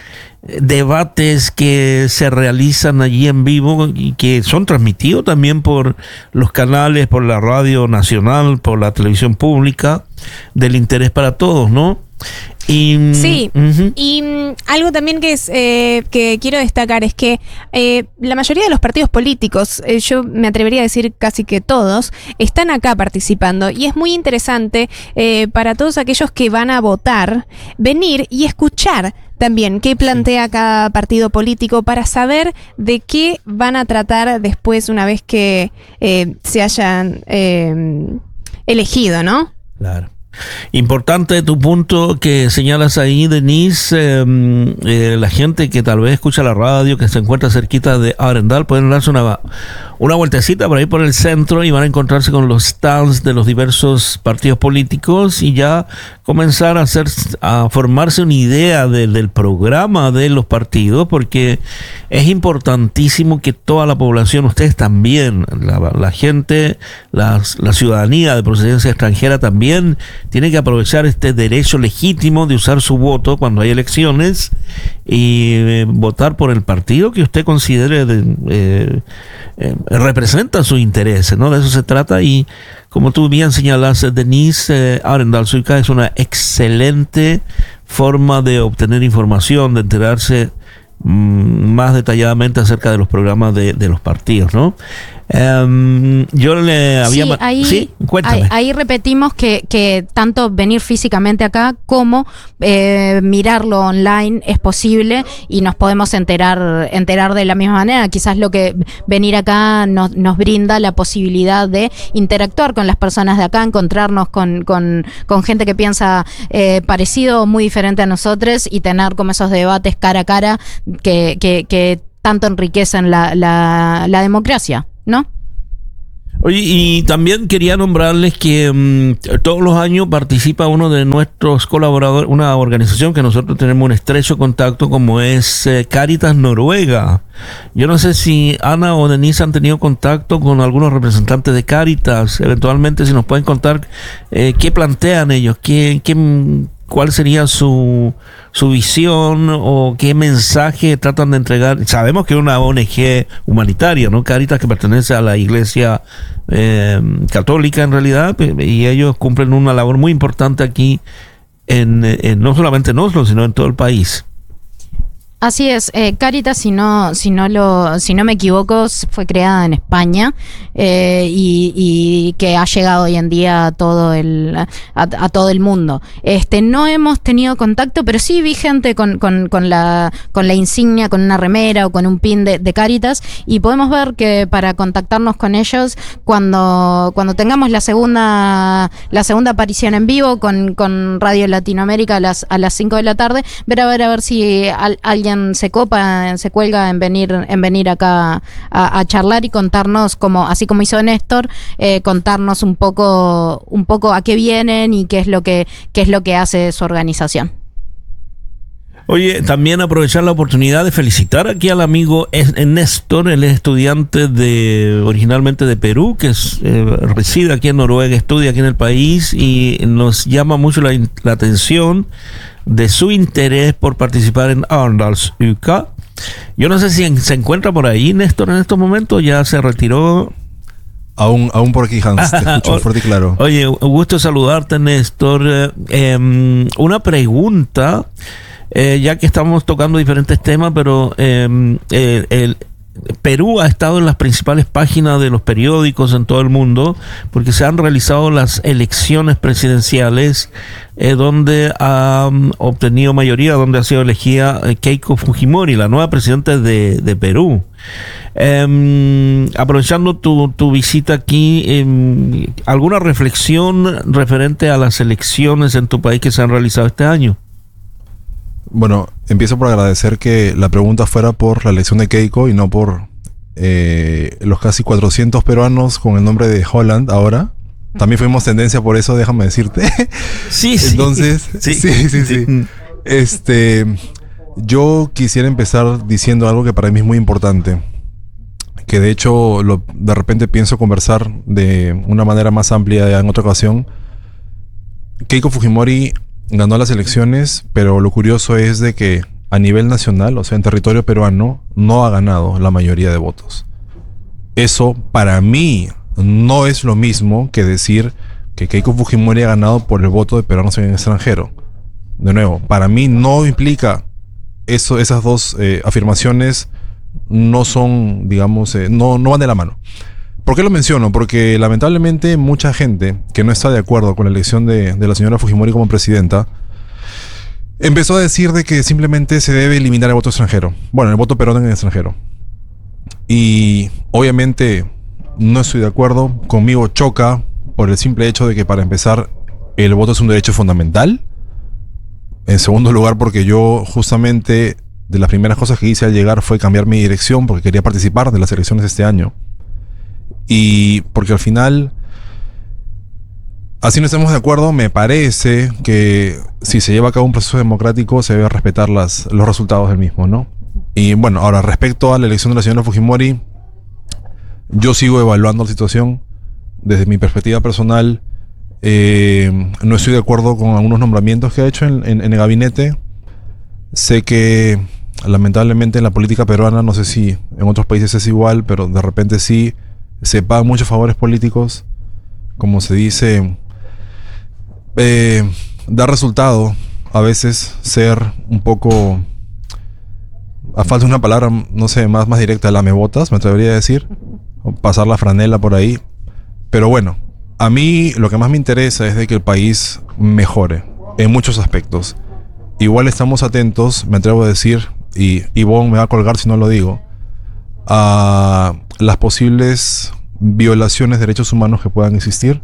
debates que se realizan allí en vivo y que son transmitidos también por los canales, por la radio nacional, por la televisión pública, del interés para todos, ¿no? Y, sí, uh-huh. y um, algo también que es eh, que quiero destacar es que eh, la mayoría de los partidos políticos, eh, yo me atrevería a decir casi que todos, están acá participando, y es muy interesante eh, para todos aquellos que van a votar venir y escuchar también qué plantea cada partido político para saber de qué van a tratar después una vez que eh, se hayan eh, elegido, ¿no? Claro. Importante tu punto que señalas ahí, Denise. Eh, eh, la gente que tal vez escucha la radio, que se encuentra cerquita de Arendal, pueden darse una, una vueltecita por ahí por el centro y van a encontrarse con los stands de los diversos partidos políticos y ya comenzar a hacer, a formarse una idea de, del programa de los partidos, porque es importantísimo que toda la población, ustedes también, la, la gente, la, la ciudadanía de procedencia extranjera también tiene que aprovechar este derecho legítimo de usar su voto cuando hay elecciones y eh, votar por el partido que usted considere de, eh, eh, representa sus intereses, ¿no? De eso se trata. Y como tú bien señalaste, Denise, eh, Arendalsuka es una excelente forma de obtener información, de enterarse mmm, más detalladamente acerca de los programas de, de los partidos, ¿no? Um, yo le había... Sí, ahí, ¿Sí? Cuéntame. Ahí, ahí repetimos que, que tanto venir físicamente acá como eh, mirarlo online es posible y nos podemos enterar enterar de la misma manera. Quizás lo que venir acá nos, nos brinda la posibilidad de interactuar con las personas de acá, encontrarnos con, con, con gente que piensa eh, parecido o muy diferente a nosotros y tener como esos debates cara a cara que, que, que tanto enriquecen la, la, la democracia, ¿no? Oye, y también quería nombrarles que um, todos los años participa uno de nuestros colaboradores, una organización que nosotros tenemos un estrecho contacto, como es eh, Cáritas Noruega. Yo no sé si Ana o Denise han tenido contacto con algunos representantes de Cáritas, eventualmente si nos pueden contar eh, qué plantean ellos, qué, qué, cuál sería su, su visión o qué mensaje tratan de entregar. Sabemos que es una O N G humanitaria, ¿no? Cáritas, que pertenece a la Iglesia eh, Católica en realidad, y ellos cumplen una labor muy importante aquí, en, en no solamente en Oslo, sino en todo el país. Así es, eh, Cáritas, si no, si no lo, si no me equivoco, fue creada en España eh, y, y que ha llegado hoy en día a todo el, a, a todo el mundo. Este, no hemos tenido contacto, pero sí vi gente con, con, con la, con la insignia, con una remera o con un pin de, de Cáritas, y podemos ver que para contactarnos con ellos, cuando, cuando tengamos la segunda, la segunda aparición en vivo con, con Radio Latinoamérica a las, a las cinco de la tarde, ver a ver a ver si al, alguien se copa, se cuelga en venir en venir acá a, a charlar y contarnos, como así como hizo Néstor, eh, contarnos un poco un poco a qué vienen y qué es lo que qué es lo que hace su organización. Oye, también aprovechar la oportunidad de felicitar aquí al amigo Néstor, él es estudiante de originalmente de Perú, que es, eh, reside aquí en Noruega, estudia aquí en el país, y nos llama mucho la, la atención de su interés por participar en Arendalsuka. Yo no sé si en, se encuentra por ahí Néstor en estos momentos, ya se retiró. Aún, aún por aquí, Hans, te escucho fuerte y claro. Oye, un gusto saludarte, Néstor. Eh, eh, una pregunta, eh, ya que estamos tocando diferentes temas, pero eh, eh, el, Perú ha estado en las principales páginas de los periódicos en todo el mundo porque se han realizado las elecciones presidenciales eh, donde ha um, obtenido mayoría, donde ha sido elegida eh, Keiko Fujimori, la nueva presidenta de, de Perú. Eh, aprovechando tu, tu visita aquí, eh, ¿alguna reflexión referente a las elecciones en tu país que se han realizado este año? Bueno, empiezo por agradecer que la pregunta fuera por la elección de Keiko y no por eh, los casi cuatrocientos peruanos con el nombre de Holland ahora. También fuimos tendencia por eso, déjame decirte. Sí, sí. Entonces, sí, sí, sí, sí. sí. Este, yo quisiera empezar diciendo algo que para mí es muy importante. Que de hecho, lo, de repente pienso conversar de una manera más amplia en otra ocasión. Keiko Fujimori ganó las elecciones, pero lo curioso es de que a nivel nacional, o sea, en territorio peruano, no ha ganado la mayoría de votos. Eso, para mí, no es lo mismo que decir que Keiko Fujimori ha ganado por el voto de peruanos en el extranjero. De nuevo, para mí no implica eso, esas dos eh, afirmaciones no son, digamos, eh, no, no van de la mano. ¿Por qué lo menciono? Porque lamentablemente mucha gente que no está de acuerdo con la elección de, de la señora Fujimori como presidenta empezó a decir de que simplemente se debe eliminar el voto extranjero. Bueno, el voto peruano en el extranjero. Y obviamente no estoy de acuerdo. Conmigo choca por el simple hecho de que, para empezar, el voto es un derecho fundamental. En segundo lugar, porque yo justamente de las primeras cosas que hice al llegar fue cambiar mi dirección porque quería participar de las elecciones de este año. Y porque al final, así no estemos de acuerdo, me parece que si se lleva a cabo un proceso democrático se debe respetar las, los resultados del mismo, ¿no? Y bueno, ahora respecto a la elección de la señora Fujimori, yo sigo evaluando la situación desde mi perspectiva personal. Eh, no estoy de acuerdo con algunos nombramientos que ha hecho en, en, en el gabinete. Sé que lamentablemente en la política peruana, no sé si en otros países es igual, pero de repente sí se pagan muchos favores políticos, como se dice, eh, da resultado a veces ser un poco, a falta de una palabra, no sé, más, más directa, lamebotas, me atrevería a decir, o pasar la franela por ahí. Pero bueno, a mí lo que más me interesa es de que el país mejore en muchos aspectos. Igual estamos atentos, me atrevo a decir, y Ivonne me va a colgar si no lo digo, a las posibles violaciones de derechos humanos que puedan existir.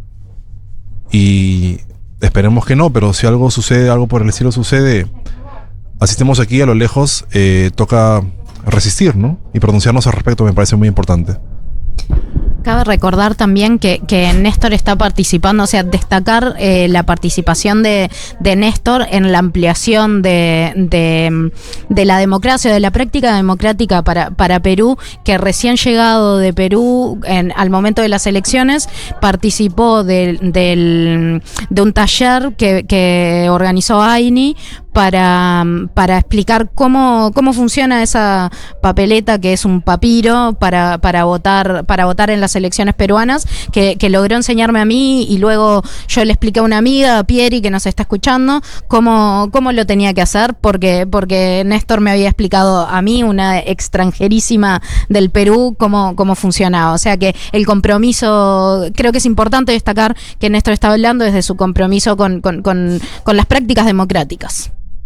Y esperemos que no, pero si algo sucede, algo por el estilo sucede, así estemos aquí a lo lejos, eh, toca resistir, ¿no? Y pronunciarnos al respecto me parece muy importante. Cabe recordar también que, que Néstor está participando, o sea, destacar eh, la participación de, de Néstor en la ampliación de, de, de la democracia, de la práctica democrática para, para Perú, que recién llegado de Perú en, al momento de las elecciones, participó de, del, de un taller que, que organizó AINI para, para explicar cómo, cómo funciona esa papeleta que es un papiro para, para votar, para votar en las elecciones peruanas, que, que logró enseñarme a mí, y luego yo le expliqué a una amiga, a Pieri, que nos está escuchando, cómo, cómo lo tenía que hacer, porque, porque Néstor me había explicado a mí, una extranjerísima del Perú, cómo, cómo funcionaba. O sea que el compromiso, creo que es importante destacar que Néstor está hablando desde su compromiso con, con, con, con las prácticas democráticas.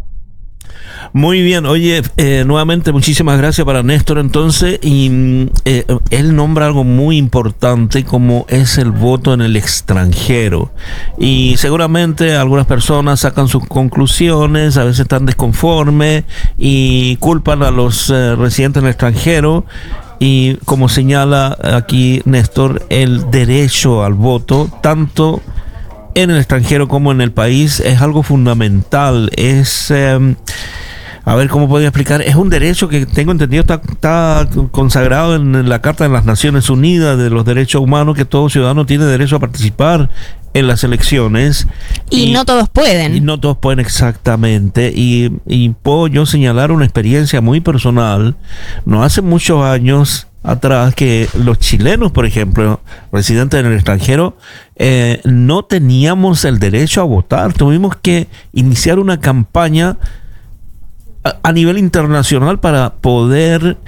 Muy bien, oye, eh, nuevamente muchísimas gracias para Néstor entonces, y eh, él nombra algo muy importante como es el voto en el extranjero, y seguramente algunas personas sacan sus conclusiones, a veces están desconformes y culpan a los eh, residentes en el extranjero. Y como señala aquí Néstor, el derecho al voto, tanto en el extranjero como en el país, es algo fundamental. Es, eh, a ver, ¿cómo podría explicar? Es un derecho que tengo entendido está, está consagrado en la Carta de las Naciones Unidas de los Derechos Humanos, que todo ciudadano tiene derecho a participar en las elecciones. Y, y no todos pueden. Y no todos pueden, exactamente. Y, y puedo yo señalar una experiencia muy personal. No hace muchos años atrás, que los chilenos, por ejemplo, residentes en el extranjero, eh, no teníamos el derecho a votar. Tuvimos que iniciar una campaña a, a nivel internacional para poder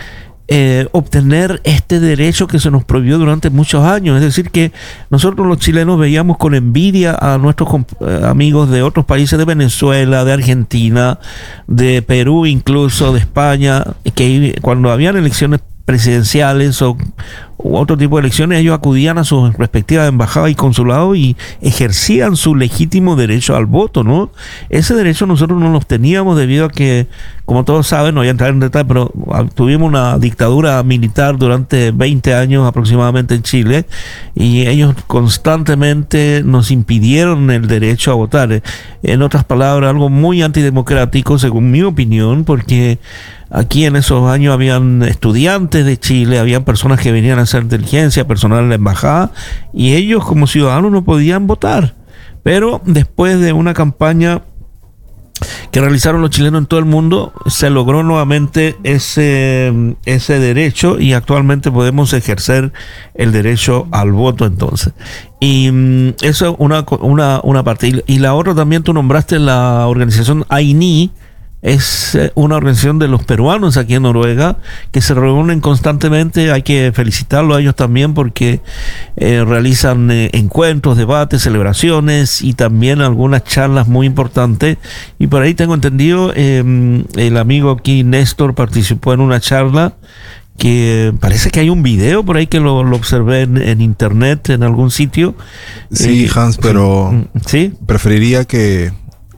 eh, obtener este derecho que se nos prohibió durante muchos años. Es decir, que nosotros los chilenos veíamos con envidia a nuestros eh, amigos de otros países, de Venezuela, de Argentina, de Perú, incluso de España, que cuando habían elecciones presidenciales o u otro tipo de elecciones, ellos acudían a sus respectivas embajadas y consulados y ejercían su legítimo derecho al voto, ¿no? Ese derecho nosotros no lo teníamos debido a que, como todos saben, no voy a entrar en detalle, pero tuvimos una dictadura militar durante veinte años aproximadamente en Chile y ellos constantemente nos impidieron el derecho a votar. En otras palabras, algo muy antidemocrático, según mi opinión, porque aquí en esos años habían estudiantes de Chile, habían personas que venían a hacer inteligencia, personal en la embajada, y ellos como ciudadanos no podían votar. Pero después de una campaña que realizaron los chilenos en todo el mundo, se logró nuevamente ese, ese derecho y actualmente podemos ejercer el derecho al voto entonces. Y um, eso es una, una, una parte. Y, y la otra también, tú nombraste la organización A I N I, es una organización de los peruanos aquí en Noruega que se reúnen constantemente. Hay que felicitarlos a ellos también porque eh, realizan eh, encuentros, debates, celebraciones y también algunas charlas muy importantes. Y por ahí tengo entendido, eh, el amigo aquí Néstor participó en una charla que parece que hay un video por ahí que lo, lo observé en, en internet, en algún sitio. Sí, eh, Hans, pero ¿sí? Preferiría que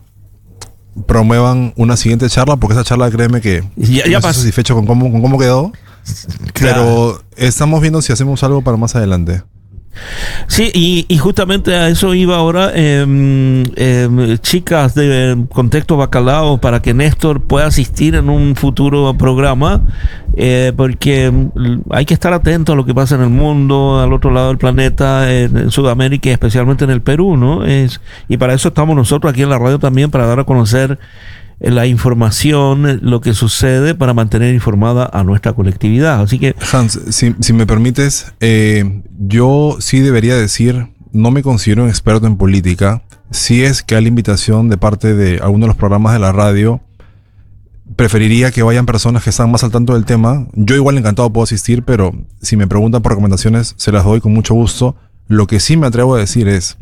promuevan una siguiente charla, porque esa charla, créeme que ya, ya no estoy satisfecho con cómo, con cómo quedó. Claro. Pero estamos viendo si hacemos algo para más adelante. Sí, y, y justamente a eso iba ahora, eh, eh, chicas de Contexto Bacalao, para que Néstor pueda asistir en un futuro programa, eh, porque hay que estar atento a lo que pasa en el mundo, al otro lado del planeta, en, en Sudamérica y especialmente en el Perú, ¿no? Es, y para eso estamos nosotros aquí en la radio también, para dar a conocer la información, lo que sucede, para mantener informada a nuestra colectividad. Así que, Hans, si, si me permites, eh, yo sí debería decir, no me considero un experto en política. Si es que hay la invitación de parte de alguno de los programas de la radio, preferiría que vayan personas que están más al tanto del tema. Yo igual encantado puedo asistir, pero si me preguntan por recomendaciones, se las doy con mucho gusto. Lo que sí me atrevo a decir es,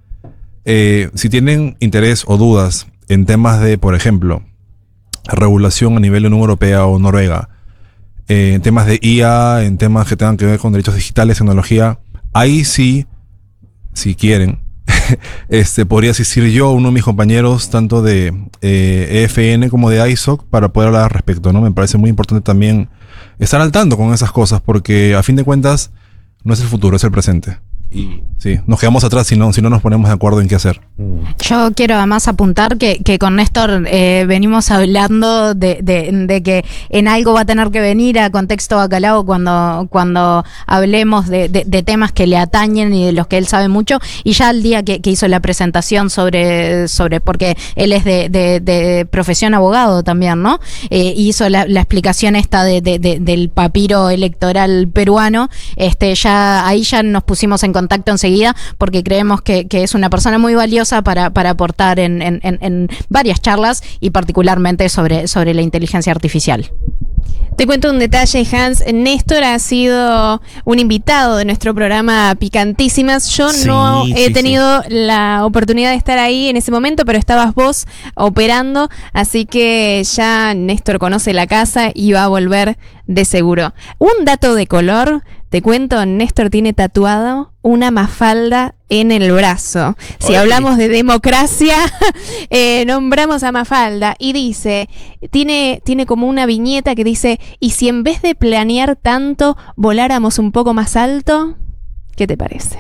eh, si tienen interés o dudas en temas de, por ejemplo, regulación a nivel de Unión Europea o Noruega, eh, en temas de I A, en temas que tengan que ver con derechos digitales, tecnología, ahí sí, si quieren, este, podría asistir yo, uno de mis compañeros, tanto de eh, E F N como de I S O C, para poder hablar al respecto, ¿no? Me parece muy importante también estar al tanto con esas cosas, porque a fin de cuentas no es el futuro, es el presente. Y sí, nos quedamos atrás si no, si no nos ponemos de acuerdo en qué hacer. Yo quiero además apuntar que, que con Néstor eh, venimos hablando de, de, de que en algo va a tener que venir a Contexto Bacalao cuando, cuando hablemos de, de, de temas que le atañen y de los que él sabe mucho. Y ya el día que, que hizo la presentación sobre, sobre porque él es de, de, de profesión abogado también, ¿no? Eh, hizo la, la explicación esta de, de, de, del papiro electoral peruano. Este, ya ahí ya nos pusimos en contacto enseguida porque creemos que, que es una persona muy valiosa para, para aportar en, en, en varias charlas y particularmente sobre, sobre la inteligencia artificial. Te cuento un detalle, Hans. Néstor ha sido un invitado de nuestro programa Picantísimas. Yo sí, no he sí, tenido sí. la oportunidad de estar ahí en ese momento, pero estabas vos operando, así que ya Néstor conoce la casa y va a volver de seguro. Un dato de color, te cuento, Néstor tiene tatuado una Mafalda en el brazo. Si Oye. hablamos de democracia, eh, nombramos a Mafalda y dice, tiene, tiene como una viñeta que dice, ¿y si en vez de planear tanto, voláramos un poco más alto? ¿Qué te parece?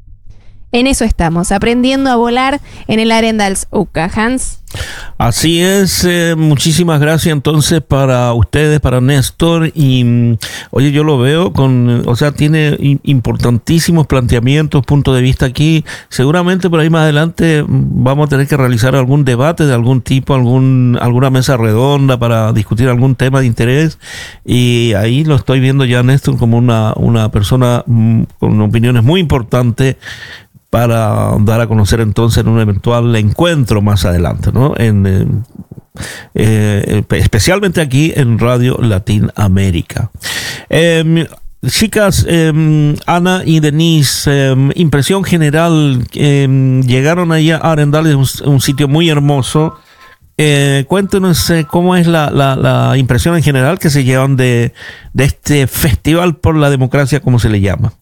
En eso estamos, aprendiendo a volar en el Arendalsuka, Hans. Así es, eh, muchísimas gracias entonces para ustedes, para Néstor, y oye, yo lo veo con, o sea, tiene importantísimos planteamientos, puntos de vista aquí. Seguramente por ahí más adelante vamos a tener que realizar algún debate de algún tipo, algún alguna mesa redonda para discutir algún tema de interés, y ahí lo estoy viendo ya Néstor como una, una persona mm, con opiniones muy importantes para dar a conocer entonces en un eventual encuentro más adelante, ¿no? En, en eh, especialmente aquí en Radio Latinoamérica. Eh, Chicas, eh, Ana y Denise, eh, impresión general, eh, llegaron allá a Arendal, es un, un sitio muy hermoso. Eh, cuéntenos eh, cómo es la, la, la impresión en general que se llevan de, de este Festival por la Democracia, como se le llama.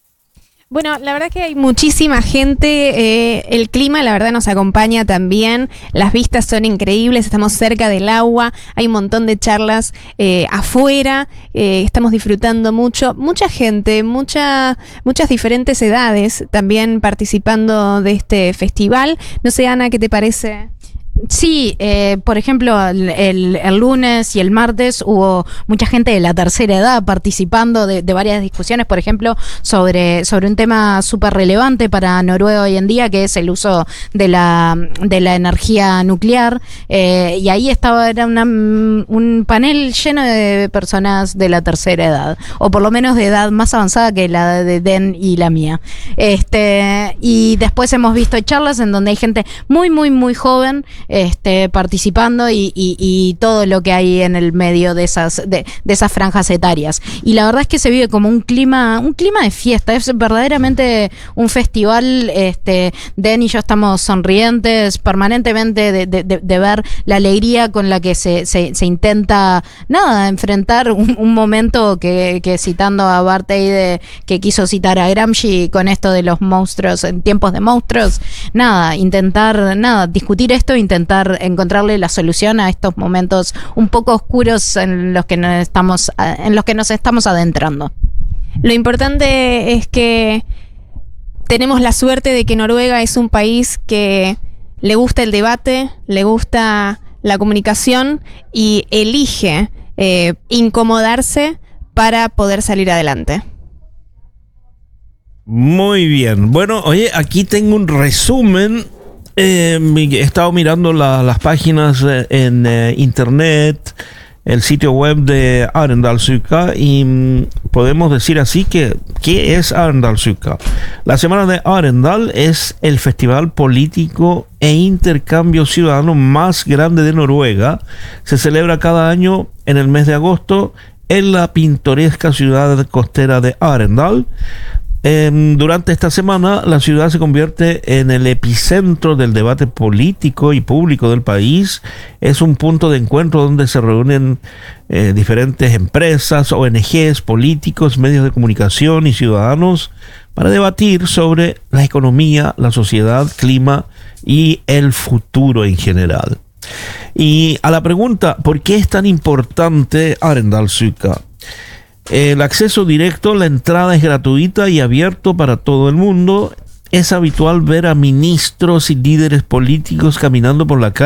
Bueno, la verdad que hay muchísima gente, eh, el clima la verdad nos acompaña también, las vistas son increíbles, estamos cerca del agua, hay un montón de charlas eh, afuera, eh, estamos disfrutando mucho, mucha gente, mucha, muchas diferentes edades también participando de este festival. No sé, Ana, ¿qué te parece? Sí, eh, por ejemplo, el, el, el lunes y el martes hubo mucha gente de la tercera edad participando de, de varias discusiones, por ejemplo, sobre, sobre un tema súper relevante para Noruega hoy en día, que es el uso de la, de la energía nuclear. Eh, y ahí estaba, era una, un panel lleno de personas de la tercera edad, o por lo menos de edad más avanzada que la de Den y la mía. Este, y después hemos visto charlas en donde hay gente muy, muy, muy joven, Este, participando y, y, y todo lo que hay en el medio de esas de, de esas franjas etarias, y la verdad es que se vive como un clima un clima de fiesta, es verdaderamente un festival. este, Den y yo estamos sonrientes permanentemente de, de, de, de ver la alegría con la que se, se, se intenta nada enfrentar un, un momento que, que citando a Bartheid, que quiso citar a Gramsci con esto de los monstruos en tiempos de monstruos, nada, intentar nada discutir esto, intentar encontrarle la solución a estos momentos un poco oscuros en los que nos estamos en los que nos estamos adentrando. Lo importante es que tenemos la suerte de que Noruega es un país que le gusta el debate, le gusta la comunicación y elige eh, incomodarse para poder salir adelante. Muy bien. Bueno, oye, aquí tengo un resumen. Eh, he estado mirando la, las páginas eh, en eh, internet, el sitio web de Arendalsuka, y mm, podemos decir así que ¿qué es Arendalsuka? La Semana de Arendal es el festival político e intercambio ciudadano más grande de Noruega. Se celebra cada año en el mes de agosto en la pintoresca ciudad costera de Arendal. Eh, durante esta semana, la ciudad se convierte en el epicentro del debate político y público del país. Es un punto de encuentro donde se reúnen eh, diferentes empresas, O N Ges, políticos, medios de comunicación y ciudadanos para debatir sobre la economía, la sociedad, clima y el futuro en general. Y a la pregunta, ¿por qué es tan importante Arendalsuka? El acceso directo, la entrada es gratuita y abierto para todo el mundo. Es habitual ver a ministros y líderes políticos caminando por la calle